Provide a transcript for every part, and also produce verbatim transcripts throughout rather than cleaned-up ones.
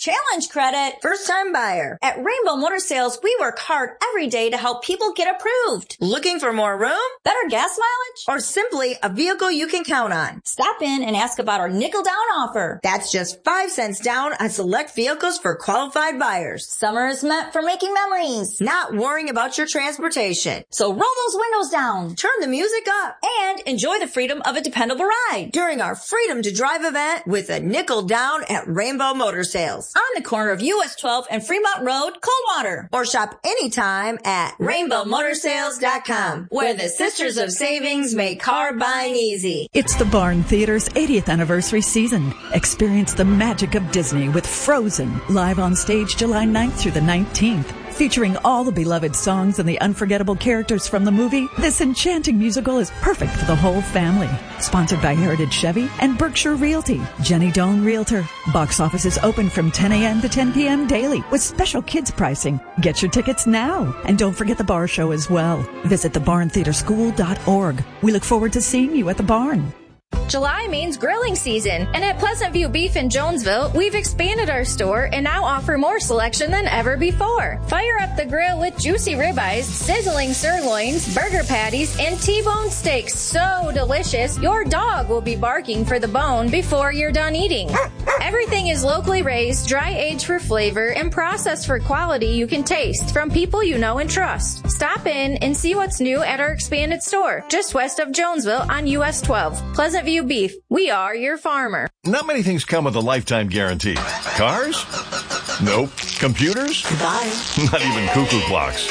Challenge credit. First time buyer. At Rainbow Motor Sales, we work hard every day to help people get approved. Looking for more room? Better gas mileage? Or simply a vehicle you can count on? Stop in and ask about our nickel down offer. That's just five cents down on select vehicles for qualified buyers. Summer is meant for making memories, not worrying about your transportation. So roll those windows down, turn the music up, and enjoy the freedom of a dependable ride during our Freedom to Drive event with a nickel down at Rainbow Motor Sales on the corner of U S twelve and Fremont Road, Coldwater. Or shop anytime at rainbow motor sales dot com, where the Sisters of Savings make car buying easy. It's the Barn Theater's eightieth anniversary season. Experience the magic of Disney with Frozen, live on stage July ninth through the nineteenth. Featuring all the beloved songs and the unforgettable characters from the movie, this enchanting musical is perfect for the whole family. Sponsored by Heritage Chevy and Berkshire Realty. Jenny Doan Realtor. Box office is open from ten a.m. to ten p.m. daily with special kids pricing. Get your tickets now. And don't forget the bar show as well. Visit the barn theater school dot org. We look forward to seeing you at the barn. July means grilling season, and at Pleasant View Beef in Jonesville, we've expanded our store and now offer more selection than ever before. Fire up the grill with juicy ribeyes, sizzling sirloins, burger patties, and T-bone steaks so delicious, your dog will be barking for the bone before you're done eating. Everything is locally raised, dry-aged for flavor, and processed for quality you can taste from people you know and trust. Stop in and see what's new at our expanded store, just west of Jonesville on U S twelve. Pleasant View Beef. We are your farmer. Not many things come with a lifetime guarantee. Cars? Nope. Computers? Goodbye. Not even cuckoo clocks.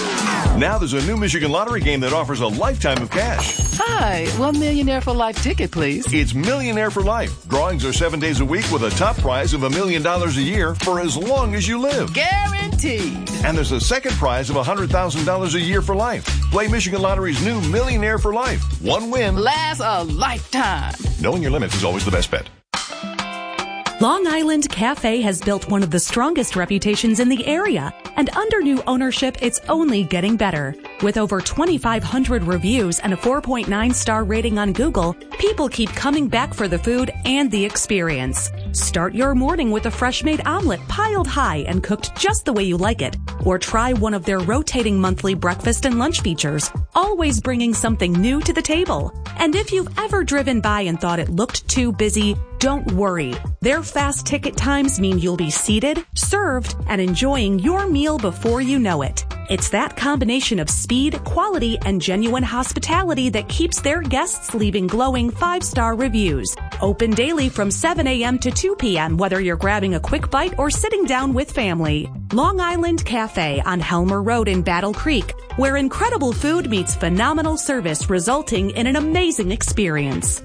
Now there's a new Michigan Lottery game that offers a lifetime of cash. Hi, one Millionaire for Life ticket, please. It's Millionaire for Life. Drawings are seven days a week with a top prize of a million dollars a year for as long as you live. Guaranteed. And there's a second prize of one hundred thousand dollars a year for life. Play Michigan Lottery's new Millionaire for Life. One win lasts a lifetime. Knowing your limits is always the best bet. Long Island Cafe has built one of the strongest reputations in the area, and under new ownership, it's only getting better. With over twenty-five hundred reviews and a four point nine star rating on Google, people keep coming back for the food and the experience. Start your morning with a fresh-made omelet piled high and cooked just the way you like it. Or try one of their rotating monthly breakfast and lunch features, always bringing something new to the table. And if you've ever driven by and thought it looked too busy, don't worry. Their fast ticket times mean you'll be seated, served, and enjoying your meal before you know it. It's that combination of speed, quality, and genuine hospitality that keeps their guests leaving glowing five-star reviews. Open daily from seven a.m. to two p.m. whether you're grabbing a quick bite or sitting down with family. Long Island Cafe on Helmer Road in Battle Creek, where incredible food meets phenomenal service, resulting in an amazing experience.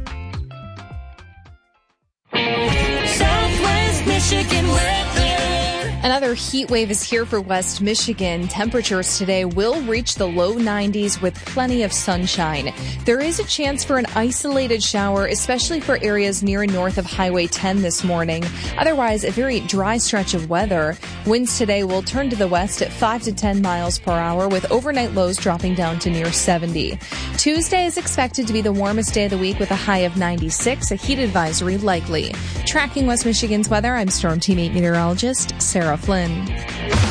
Southwest Michigan weather. Another heat wave is here for West Michigan. Temperatures today will reach the low nineties with plenty of sunshine. There is a chance for an isolated shower, especially for areas near and north of Highway ten this morning. Otherwise, a very dry stretch of weather. Winds today will turn to the west at five to ten miles per hour, with overnight lows dropping down to near seventy. Tuesday is expected to be the warmest day of the week with a high of ninety-six, a heat advisory likely. Tracking West Michigan's weather, I'm Storm Team eight meteorologist Sarah Flynn.